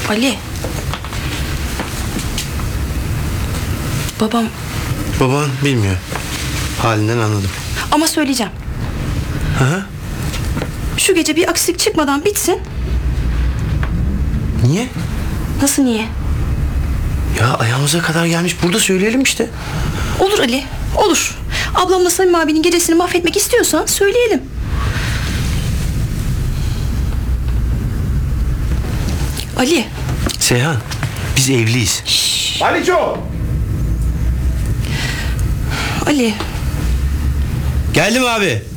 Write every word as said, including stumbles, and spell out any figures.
Ali. Babam... Baban bilmiyor. Halinden anladım. Ama söyleyeceğim. Hı hı. Şu gece bir aksilik çıkmadan bitsin. Niye? Nasıl niye? Ya ayağımıza kadar gelmiş, burada söyleyelim işte. Olur Ali, olur. Ablamla Samim abinin gecesini mahvetmek istiyorsan söyleyelim. Ali. Seyhan, biz evliyiz. Aliço! Ali. Geldim abi.